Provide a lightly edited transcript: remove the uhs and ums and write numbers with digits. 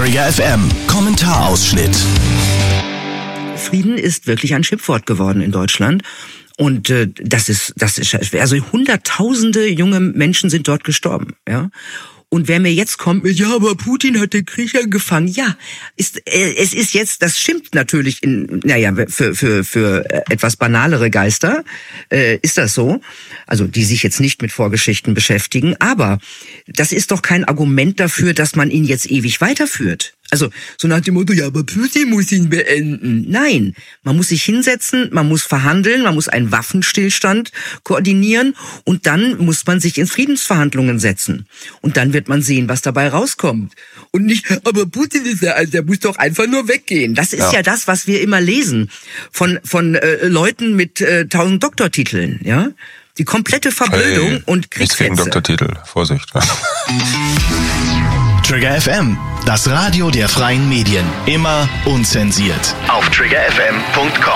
Trigger FM Kommentarausschnitt. Frieden ist wirklich ein Schimpfwort geworden in Deutschland. Und das ist, also hunderttausende junge Menschen sind dort gestorben, ja. Und wer mir jetzt kommt, ja, aber Putin hat den Krieg angefangen. Ja, es ist jetzt, das stimmt natürlich für etwas banalere Geister, ist das so. Also, die sich jetzt nicht mit Vorgeschichten beschäftigen. Aber das ist doch kein Argument dafür, dass man ihn jetzt ewig weiterführt. Also, so nach dem Motto, ja, aber Putin muss ihn beenden. Nein, man muss sich hinsetzen, man muss verhandeln, man muss einen Waffenstillstand koordinieren und dann muss man sich in Friedensverhandlungen setzen. Und dann wird man sehen, was dabei rauskommt. Und nicht, aber Putin ist der muss doch einfach nur weggehen. Das ist ja das, was wir immer lesen von Leuten mit 1000 Doktortiteln, ja? Die komplette Verblödung und Kriegshetze. Nichts gegen Doktortitel, Vorsicht. Trigger FM, das Radio der freien Medien. Immer unzensiert. Auf triggerfm.com.